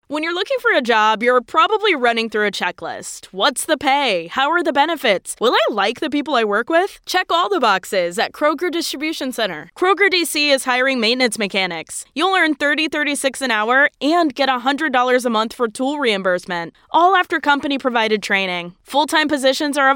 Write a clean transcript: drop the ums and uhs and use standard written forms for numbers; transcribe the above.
When you're looking for a job, you're probably running through a checklist. What's the pay? How are the benefits? Will I like the people I work with? Check all the boxes at Kroger Distribution Center. Kroger DC is hiring maintenance mechanics. You'll earn $30.36 an hour and get $100 a month for tool reimbursement, all after company-provided training. Full-time positions are